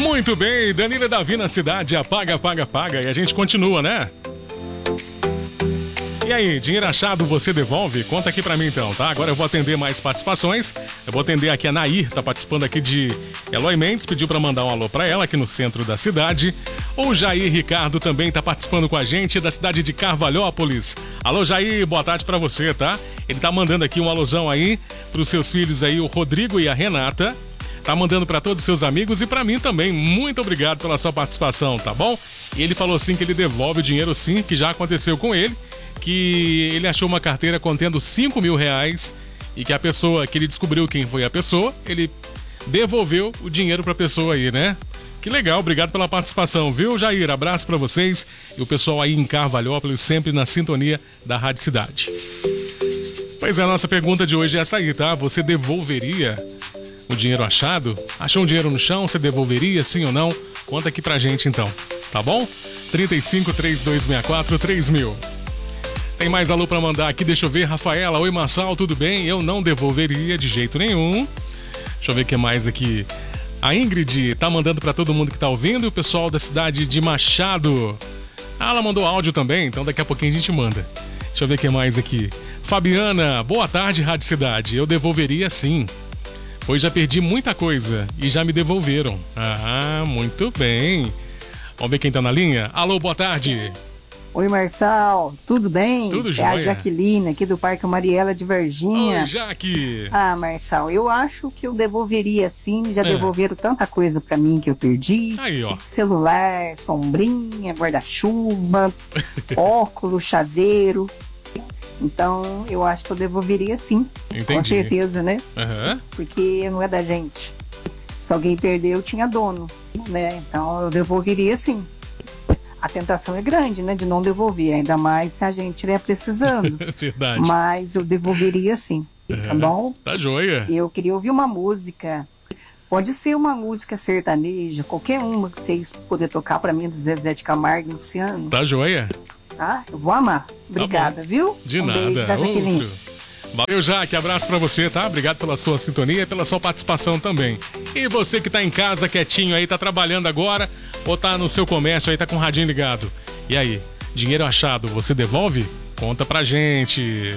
Muito bem, Danilo e Davi na cidade, apaga, apaga, apaga. E a gente continua, né? E aí, dinheiro achado você devolve? Conta aqui pra mim então, tá? Agora eu vou atender mais participações. Eu vou atender aqui a Nair, tá participando aqui de Eloy Mendes, pediu pra mandar um alô pra ela aqui no centro da cidade. O Jair Ricardo também tá participando com a gente da cidade de Carvalhópolis. Alô Jair, boa tarde pra você, tá? Ele tá mandando aqui um alôzão aí pros seus filhos aí, o Rodrigo e a Renata. Tá mandando pra todos os seus amigos e pra mim também. Muito obrigado pela sua participação, tá bom? E ele falou assim que ele devolve o dinheiro sim, que já aconteceu com ele. Que ele achou uma carteira contendo 5 mil reais e que a pessoa, que ele descobriu quem foi a pessoa, ele devolveu o dinheiro pra pessoa aí, né? Que legal, obrigado pela participação, viu, Jair? Abraço pra vocês e o pessoal aí em Carvalhópolis, sempre na sintonia da Rádio Cidade. Pois é, a nossa pergunta de hoje é essa aí, tá? Você devolveria o dinheiro achado? Achou um dinheiro no chão, você devolveria, sim ou não? Conta aqui pra gente então, tá bom? 35 3264 3000. Tem mais alô pra mandar aqui, deixa eu ver. Rafaela, oi Marçal, tudo bem? Eu não devolveria de jeito nenhum. Deixa eu ver o que mais aqui. A Ingrid tá mandando pra todo mundo que tá ouvindo. O pessoal da cidade de Machado. Ah, ela mandou áudio também, então daqui a pouquinho a gente manda. Deixa eu ver o que mais aqui. Fabiana, boa tarde, Rádio Cidade. Eu devolveria sim, pois já perdi muita coisa e já me devolveram. Ah, muito bem. Vamos ver quem tá na linha. Alô, boa tarde. Oi, Marçal, tudo bem? Tudo É jóia. a Jaqueline, aqui do Parque Mariela de Varginha. Oi, Jaque. Ah, Marçal, eu acho que eu devolveria sim, já devolveram tanta coisa pra mim que eu perdi. Aí, ó. Celular, sombrinha, guarda-chuva, óculos, chaveiro. Então, eu acho que eu devolveria sim. Entendi. Com certeza, né? Aham. Porque não é da gente. Se alguém perdeu, tinha dono, né? Então, eu devolveria sim. A tentação é grande, né, de não devolver, ainda mais se a gente estiver precisando. Verdade. Mas eu devolveria sim, tá bom? Tá joia. Eu queria ouvir uma música, pode ser uma música sertaneja, qualquer uma que vocês puderem tocar pra mim, do Zezé de Camargo e Luciano, Tá joia. tá? Eu vou amar. Obrigada, viu? De um nada. beijo da Jaqueline. Outro. Valeu, Jaque. Abraço pra você, tá? Obrigado pela sua sintonia e pela sua participação também. E você que tá em casa quietinho aí, tá trabalhando agora ou tá no seu comércio aí, tá com o radinho ligado. E aí, dinheiro achado, você devolve? Conta pra gente.